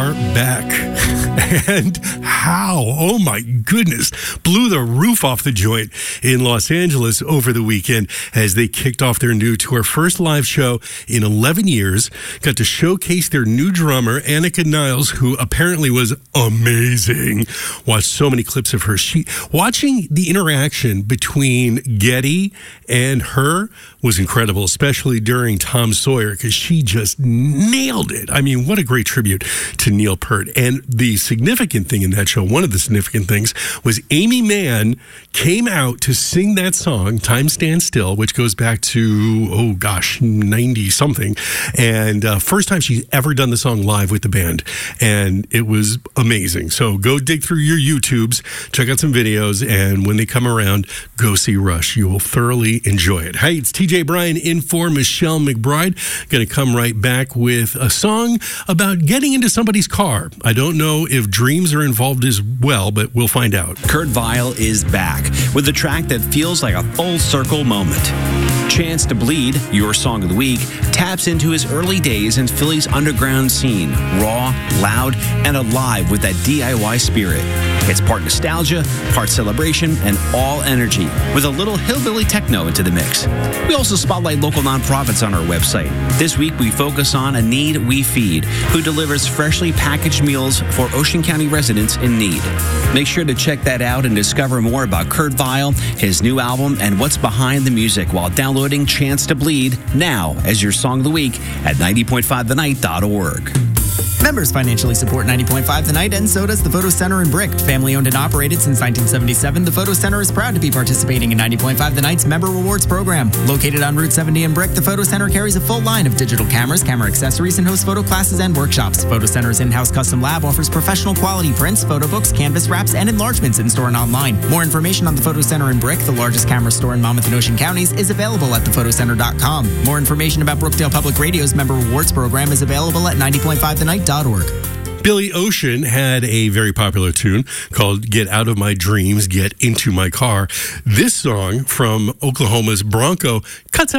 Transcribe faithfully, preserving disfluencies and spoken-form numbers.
are back. And how? Oh my goodness. Blew the roof off the joint in Los Angeles over the weekend as they kicked off their new tour. First live show in eleven years. Got to showcase their new drummer, Annika Niles, who apparently was amazing. Watched so many clips of her. She watching the interaction between Geddy and her was incredible, especially during Tom Sawyer, because she just nailed it. I mean, what a great tribute to Neil Peart. And the significant thing in that show, one of the significant things, was Amy Mann came out to sing that song, Time Stands Still, which goes back to, oh gosh, ninety-something. And uh, first time she's ever done the song live with the band. And it was amazing. So go dig through your YouTubes, check out some videos, and when they come around, go see Rush. You will thoroughly enjoy it. Hey, it's T J Bryan in for Michelle McBride. Going to come right back with a song about getting into somebody's car. I don't know if dreams are involved as well, but we'll find out. Kurt Vile is back with a track that feels like a full circle moment. Chance to Bleed, your song of the week, taps into his early days in Philly's underground scene, raw, loud, and alive with that D I Y spirit. It's part nostalgia, part celebration, and all energy, with a little hillbilly techno into the mix. We also spotlight local nonprofits on our website. This week, we focus on A Need We Feed, who delivers freshly packaged meals for Ocean County residents in need. Make sure to check that out and discover more about Kurt Vile, his new album, and what's behind the music while downloading Chance to Bleed now as your song of the week at ninety point five the night dot org. Members financially support ninety point five The Night, and so does the Photo Center in Brick. Family owned and operated since nineteen seventy-seven, the Photo Center is proud to be participating in ninety point five The Night's Member Rewards program. Located on Route seventy in Brick, the Photo Center carries a full line of digital cameras, camera accessories, and hosts photo classes and workshops. Photo Center's in-house custom lab offers professional quality prints, photo books, canvas wraps, and enlargements in-store and online. More information on the Photo Center in Brick, the largest camera store in Monmouth and Ocean Counties, is available at the photo center dot com. More information about Brookdale Public Radio's Member Rewards program is available at ninety point five the night dot org. Billy Ocean had a very popular tune called Get Out of My Dreams, Get Into My Car. This song from Oklahoma's Bronco cuts